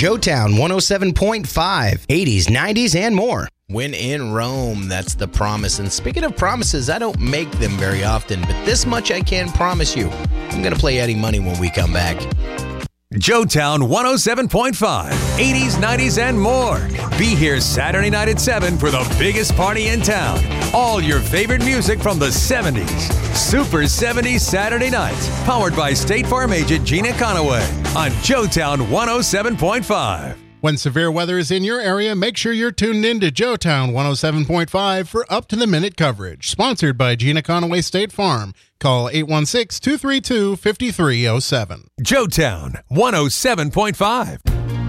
Joetown 107.5, 80s, 90s, and more. When in Rome, that's the promise. And speaking of promises, I don't make them very often, but this much I can promise you. I'm going to play Eddie Money when we come back. Joetown 107.5, 80s, 90s, and more. Be here Saturday night at 7 for the biggest party in town. All your favorite music from the 70s. Super 70s Saturday nights. Powered by State Farm agent Gina Conaway on Joetown 107.5. When severe weather is in your area, make sure you're tuned in to Joetown 107.5 for up-to-the-minute coverage. Sponsored by Gina Conaway State Farm. Call 816-232-5307. Joetown 107.5.